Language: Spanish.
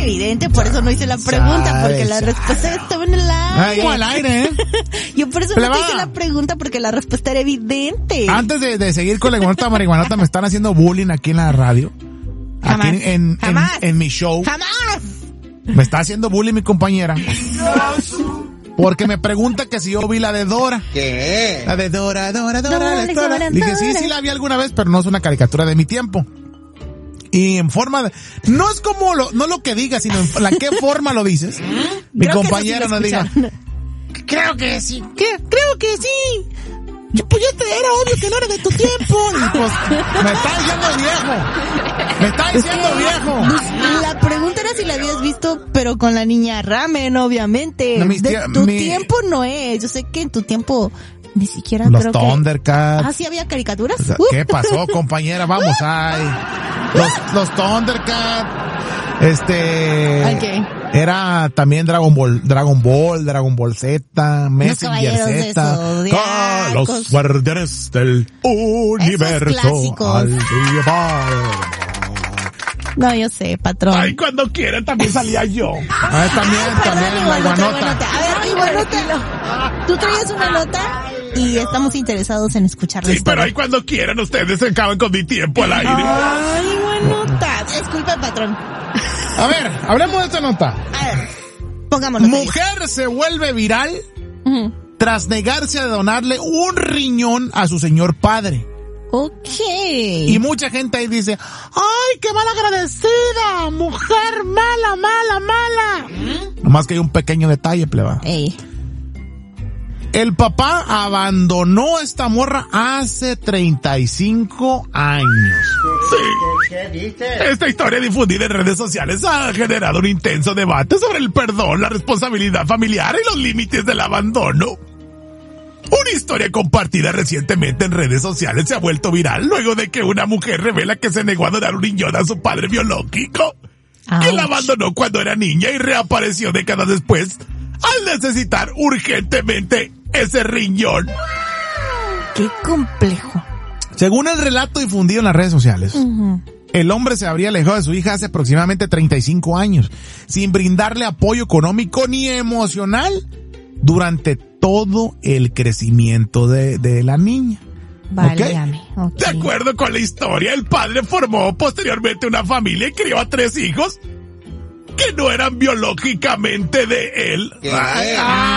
evidente, por eso no hice la pregunta, porque la respuesta estaba en el aire. Al aire, ¿eh? Yo por eso no te hice la pregunta, porque la respuesta era evidente. Antes de seguir con la marihuanota, me están haciendo bullying aquí en la radio. Jamás. Aquí en mi show. ¡Jamás! Me está haciendo bullying mi compañera. Porque me pregunta que si yo vi la de Dora. ¿Qué? La de Dora. Dije, sí la vi alguna vez, pero no es una caricatura de mi tiempo. Y en forma de... No es como no lo que digas, sino en la qué forma lo dices. Mi compañera nos diga... Creo que sí. ¿Qué? Creo que sí. Pues era obvio que no era de tu tiempo. Y pues, me está diciendo viejo. La pregunta era si la habías visto, pero con la niña Ramen, obviamente. No, tu tiempo no es. Yo sé que en tu tiempo ni siquiera los creo Thundercats. ¿Ah, sí había caricaturas? ¿Qué pasó, compañera? Vamos, los Thundercats. Okay. Era también Dragon Ball Z, Messenger Z, los guardianes del universo. No, yo sé, patrón. Ay, cuando quieran también salía yo. También, la guanota. A ver, guanota. Tú traías una nota y estamos interesados en escucharla. Sí, pero ahí cuando quieran ustedes se acaban con mi tiempo al aire. Ay, guanota. Disculpe, patrón. A ver, hablemos de esta nota. A ver, pongámoslo. Mujer se vuelve viral tras negarse a donarle un riñón a su señor padre. Ok. Y mucha gente ahí dice, ¡ay, qué mal agradecida! ¡Mujer mala! Nomás que hay un pequeño detalle, pleba. El papá abandonó a esta morra hace 35 años. Sí. ¿Qué dice? Esta historia difundida en redes sociales ha generado un intenso debate sobre el perdón, la responsabilidad familiar y los límites del abandono. Una historia compartida recientemente en redes sociales se ha vuelto viral luego de que una mujer revela que se negó a donar un riñón a su padre biológico, que la abandonó cuando era niña y reapareció décadas después al necesitar urgentemente ese riñón. Qué complejo. Según el relato difundido en las redes sociales, el hombre se habría alejado de su hija hace aproximadamente 35 años, sin brindarle apoyo económico ni emocional durante todo el crecimiento de la niña. Válgame. Okay. De acuerdo con la historia, el padre formó posteriormente una familia y crió a 3 hijos que no eran biológicamente de él.